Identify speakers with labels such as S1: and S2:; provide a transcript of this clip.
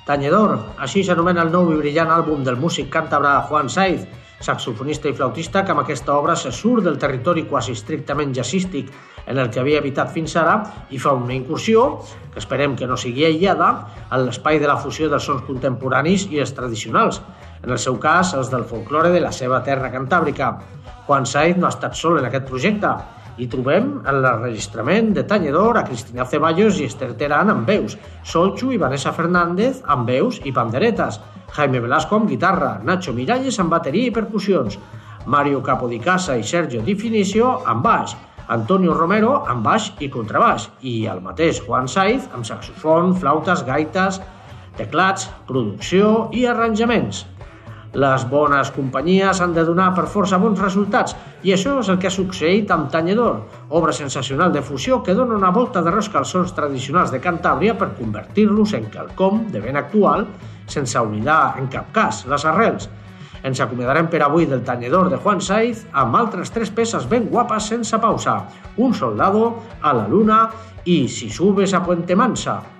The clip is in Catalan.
S1: Tañedor, així s'anomena el nou i brillant àlbum del músic càntabre Juan Saiz, saxofonista i flautista que amb aquesta obra se surt del territori quasi estrictament jazzístic en el que havia habitat fins ara i fa una incursió, que esperem que no sigui aïllada, en l'espai de la fusió dels sons contemporanis i els tradicionals, en el seu cas els del folklore de la seva terra cantàbrica. Juan Saiz no ha estat sol en aquest projecte. Hi trobem en l'enregistrament de Tañedor a Cristina Ceballos i Esther Terán amb veus, Solchu i Vanessa Fernández amb veus i panderetes, Jaime Velasco amb guitarra, Nacho Miralles amb bateria i percussions, Mario Capodicasa i Sergio Di Finicio amb baix, Antonio Romero amb baix i contrabaix i el mateix Juan Saiz amb saxofon, flautes, gaites, teclats, producció i arranjaments. Les bones companyies han de donar per força bons resultats i això és el que ha succeït amb Tañedor, obra sensacional de fusió que dona una volta de rosca als sons tradicionals de Cantàbria per convertir-los en quelcom de ben actual sense oblidar en cap cas les arrels. Ens acomiadarem per avui del Tañedor de Juan Saiz amb altres 3 peces ben guapes sense pausa, Un soldado, A la luna i Si subes a Puente Mansa.